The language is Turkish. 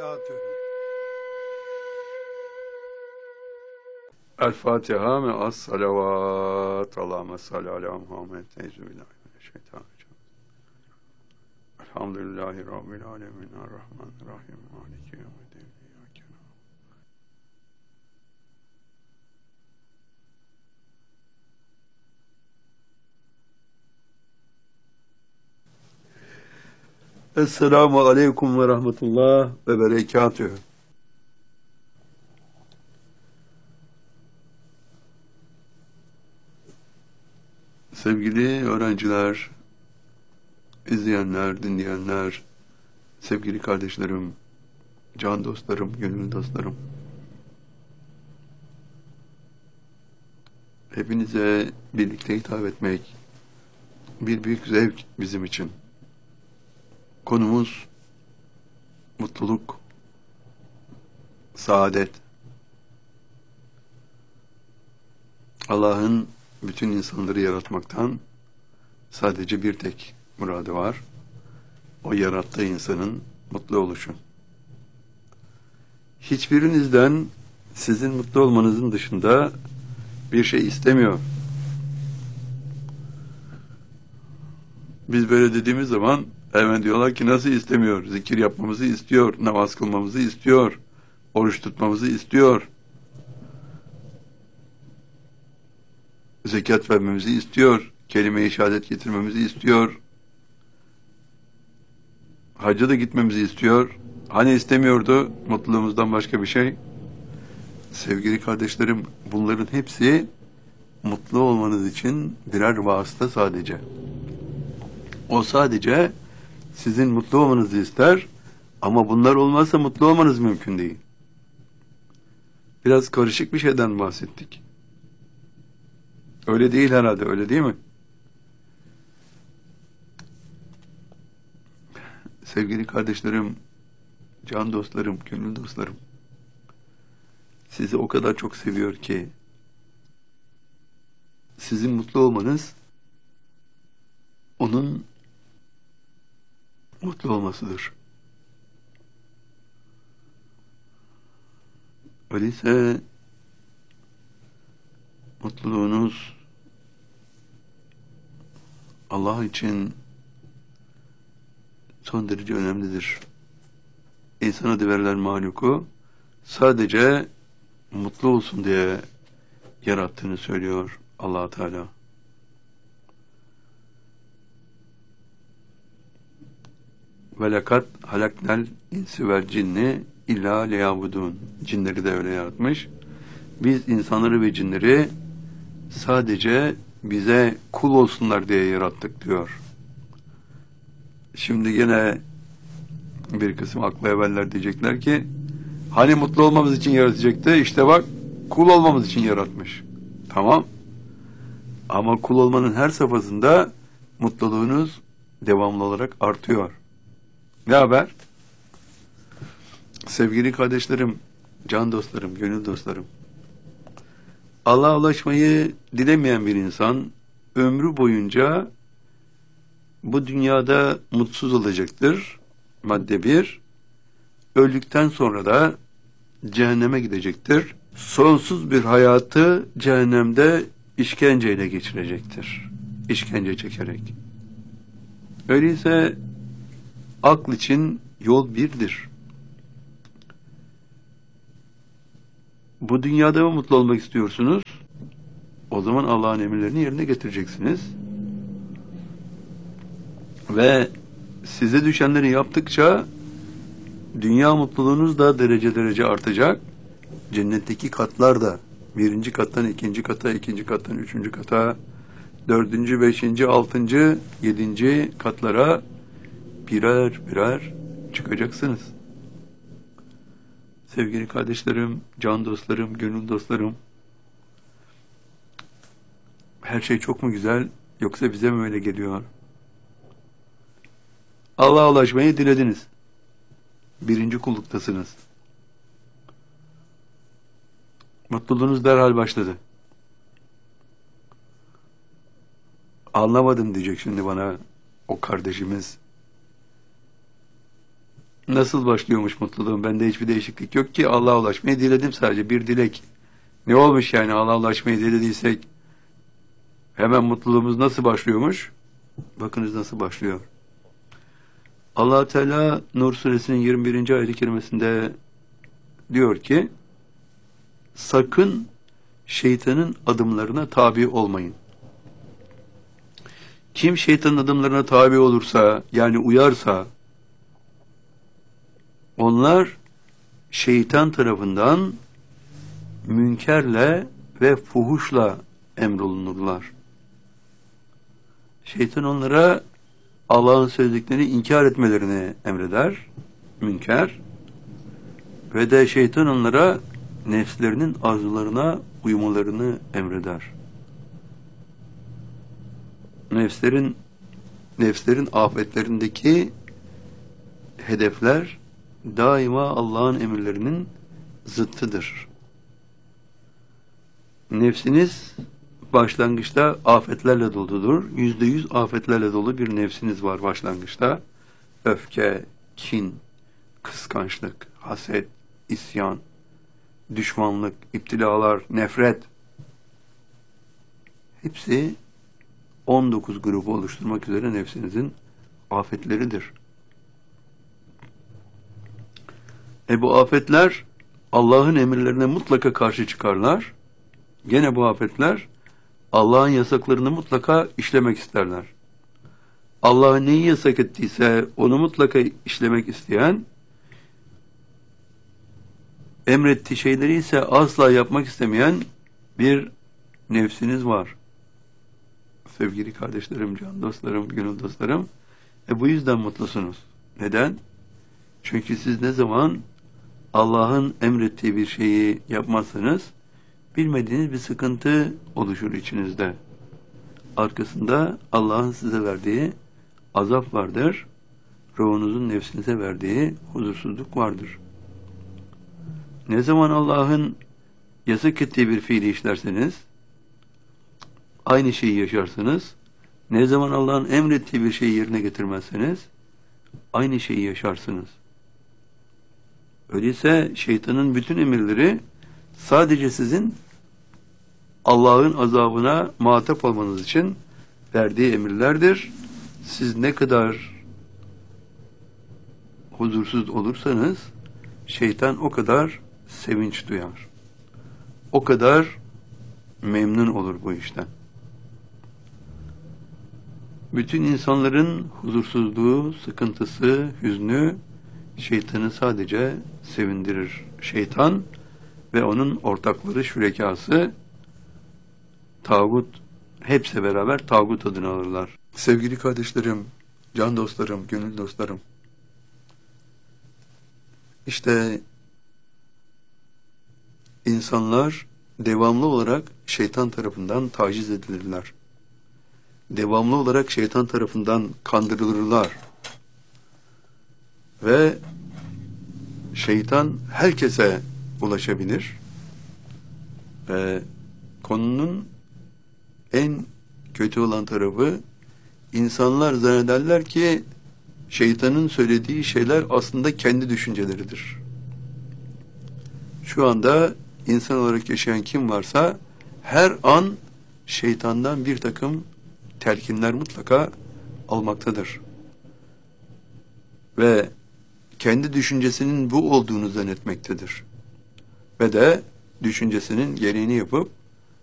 berekatühü. El Fatiha me as salavat. Allahümme salli ala Muhammed. Euzubillahimineşşeytanirracim. Elhamdülillahi Rabbil alemin. Errahmanirrahim. Maliki yevmiddin. İyyâke na'budu. Esselamu aleyküm ve rahmetullah ve berekatühü. Sevgili öğrenciler, izleyenler, dinleyenler, sevgili kardeşlerim, can dostlarım, gönül dostlarım. Hepinize birlikte hitap etmek bir büyük zevk bizim için. Konumuz mutluluk, saadet. Allah'ın bütün insanları yaratmaktan sadece bir tek muradı var. O yarattığı insanın mutlu oluşu. Hiçbirinizden sizin mutlu olmanızın dışında bir şey istemiyor. Biz böyle dediğimiz zaman hemen diyorlar ki nasıl istemiyor? Zikir yapmamızı istiyor, namaz kılmamızı istiyor, oruç tutmamızı istiyor, zekat vermemizi istiyor, kelime-i şehadet getirmemizi istiyor, hacca da gitmemizi istiyor. Hani istemiyordu mutluluğumuzdan başka bir şey? Sevgili kardeşlerim, bunların hepsi mutlu olmanız için birer vasıta sadece. O sadece sizin mutlu olmanızı ister ama bunlar olmazsa mutlu olmanız mümkün değil. Biraz karışık bir şeyden bahsettik. Öyle değil herhalde, öyle değil mi? Sevgili kardeşlerim, can dostlarım, gönül dostlarım, sizi o kadar çok seviyor ki, sizin mutlu olmanız, onun mutlu olmasıdır. Öyleyse, mutluluğunuz, Allah için son derece önemlidir. İnsan adı verilen mahluku sadece mutlu olsun diye yarattığını söylüyor Allah Teala. Ve lekad halaknel insi vel cinni illa liyabudun. Cinleri de öyle yaratmış. Biz insanları ve cinleri sadece bize kul olsunlar diye yarattık diyor. Şimdi yine bir kısım aklı evveller diyecekler ki hani mutlu olmamız için yaratacaktı, işte bak kul olmamız için yaratmış. Tamam. Ama kul olmanın her safhasında mutluluğunuz devamlı olarak artıyor. Ne haber? Sevgili kardeşlerim, can dostlarım, gönül dostlarım. Allah'a ulaşmayı dilemeyen bir insan ömrü boyunca bu dünyada mutsuz olacaktır. Madde 1. Öldükten sonra da cehenneme gidecektir. Sonsuz bir hayatı cehennemde işkenceyle geçirecektir. İşkence çekerek. Öyleyse akıl için yol birdir. Bu dünyada mı mutlu olmak istiyorsunuz? O zaman Allah'ın emirlerini yerine getireceksiniz. Ve size düşenleri yaptıkça dünya mutluluğunuz da derece derece artacak. Cennetteki katlar da birinci kattan ikinci kata, ikinci kattan üçüncü kata, dördüncü, beşinci, altıncı, yedinci katlara birer birer çıkacaksınız. Sevgili kardeşlerim, can dostlarım, gönül dostlarım, her şey çok mu güzel, yoksa bize mi öyle geliyor? Allah'a ulaşmayı dilediniz. Birinci kulluktasınız. Mutluluğunuz derhal başladı. Anlamadım diyecek şimdi bana o kardeşimiz. Nasıl başlıyormuş mutluluğum? Bende hiçbir değişiklik yok ki. Allah'a ulaşmayı diledim sadece. Bir dilek. Ne olmuş yani Allah'a ulaşmayı dilediysek? Hemen mutluluğumuz nasıl başlıyormuş? Bakınız nasıl başlıyor. Allah Teala Nur suresinin 21. ayet-i kerimesinde diyor ki, sakın şeytanın adımlarına tabi olmayın. Kim şeytanın adımlarına tabi olursa, yani uyarsa, onlar şeytan tarafından münkerle ve fuhuşla emrolunurlar. Şeytan onlara Allah'ın söylediklerini inkar etmelerini emreder, münker, ve de şeytan onlara nefslerinin arzularına uymalarını emreder. Nefslerin afetlerindeki hedefler daima Allah'ın emirlerinin zıttıdır. Nefsiniz başlangıçta afetlerle doludur. %100 afetlerle dolu bir nefsiniz var başlangıçta. Öfke, kin, kıskançlık, haset, isyan, düşmanlık, iptilalar, nefret. Hepsi 19 grubu oluşturmak üzere nefsinizin afetleridir. Bu afetler Allah'ın emirlerine mutlaka karşı çıkarlar. Gene bu afetler Allah'ın yasaklarını mutlaka işlemek isterler. Allah neyi yasak ettiyse onu mutlaka işlemek isteyen, emrettiği şeyleri ise asla yapmak istemeyen bir nefsiniz var. Sevgili kardeşlerim, can dostlarım, gönül dostlarım, bu yüzden mutlusunuz. Neden? Çünkü siz ne zaman Allah'ın emrettiği bir şeyi yapmazsanız, bilmediğiniz bir sıkıntı oluşur içinizde. Arkasında Allah'ın size verdiği azap vardır. Ruhunuzun nefsinize verdiği huzursuzluk vardır. Ne zaman Allah'ın yasak ettiği bir fiili işlerseniz, aynı şeyi yaşarsınız. Ne zaman Allah'ın emrettiği bir şeyi yerine getirmezseniz, aynı şeyi yaşarsınız. Öyleyse şeytanın bütün emirleri sadece sizin Allah'ın azabına muhatap olmanız için verdiği emirlerdir. Siz ne kadar huzursuz olursanız şeytan o kadar sevinç duyar. O kadar memnun olur bu işten. Bütün insanların huzursuzluğu, sıkıntısı, hüznü şeytanı sadece sevindirir. Şeytan ve onun ortakları, şürekası, tağut, hepsi beraber tağut adını alırlar. Sevgili kardeşlerim, can dostlarım, gönül dostlarım, İşte insanlar devamlı olarak şeytan tarafından taciz edilirler. Devamlı olarak şeytan tarafından kandırılırlar. Ve şeytan herkese ulaşabilir. Ve konunun en kötü olan tarafı, insanlar zannederler ki şeytanın söylediği şeyler aslında kendi düşünceleridir. Şu anda insan olarak yaşayan kim varsa her an şeytandan bir takım telkinler mutlaka almaktadır. Ve kendi düşüncesinin bu olduğunu zannetmektedir. Ve de düşüncesinin gereğini yapıp